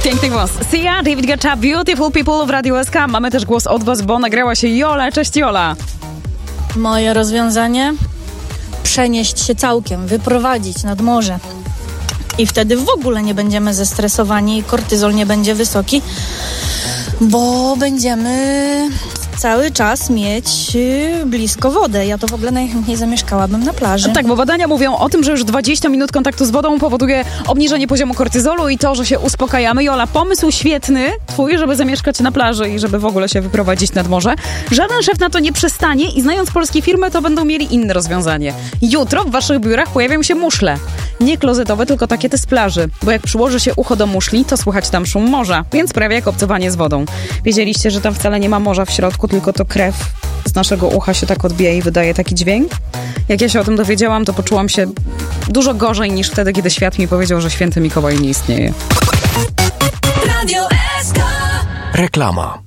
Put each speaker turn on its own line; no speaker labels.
Piękny głos. Sia, David Guetta, Beautiful People w Radiu SK. Mamy też głos od was, bo nagrała się Jola. Cześć Jola.
Moje rozwiązanie? Przenieść się całkiem, wyprowadzić nad morze. I wtedy w ogóle nie będziemy zestresowani i kortyzol nie będzie wysoki, bo będziemy cały czas mieć blisko wodę. Ja to w ogóle najchętniej zamieszkałabym na plaży.
Tak, bo badania mówią o tym, że już 20 minut kontaktu z wodą powoduje obniżenie poziomu kortyzolu i to, że się uspokajamy. Jola, pomysł świetny twój, żeby zamieszkać na plaży i żeby w ogóle się wyprowadzić nad morze. Żaden szef na to nie przystanie i znając polskie firmy, to będą mieli inne rozwiązanie. Jutro w waszych biurach pojawią się muszle. Nie klozetowe, tylko takie te z plaży. Bo jak przyłoży się ucho do muszli, to słychać tam szum morza. Więc prawie jak obcowanie z wodą. Wiedzieliście, że tam wcale nie ma morza w środku, tylko to krew z naszego ucha się tak odbija i wydaje taki dźwięk? Jak ja się o tym dowiedziałam, to poczułam się dużo gorzej niż wtedy, kiedy świat mi powiedział, że święty Mikołaj nie istnieje.
Radio SK.
Reklama.